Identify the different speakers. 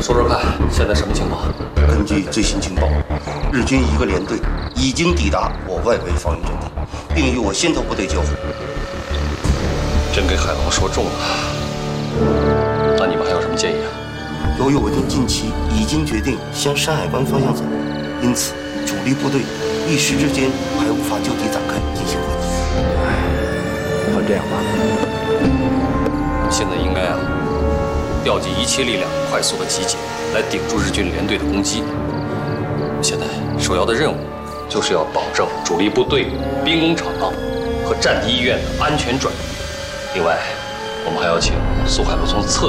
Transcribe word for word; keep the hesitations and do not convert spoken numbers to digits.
Speaker 1: 说说看，现在什么情况？
Speaker 2: 根据最新情报，日军一个连队已经抵达我外围防御阵地，并与我先头部队交火。
Speaker 1: 真给海龙说中了。那你们还有什么建议啊？
Speaker 2: 由于我军近期已经决定向山海关方向走，因此主力部队一时之间还无法就地展开进行会击。
Speaker 3: 要这样吧，
Speaker 1: 现在应该啊，调集一切力量，快速的集结，来顶住日军连队的攻击。现在首要的任务，就是要保证主力部队、兵工厂和战地医院的安全转移。另外，我们还要请苏海路从侧